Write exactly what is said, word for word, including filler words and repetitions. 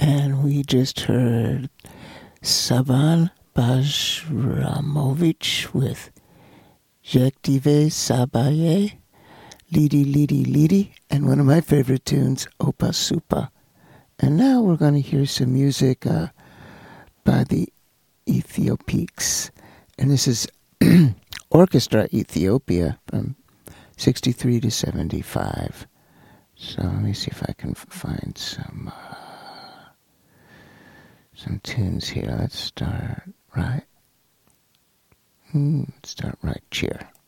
And we just heard Saban Bajramovic with Jektive Sabaye, Lidi Lidi Lidi, and one of my favorite tunes, Opa Supa. And now we're going to hear some music uh, by the Ethiopiques. And this is Orchestra Ethiopia from sixty-three to seventy-five. So let me see if I can find some uh, some tunes here. Let's start right. Hmm, let's start right here.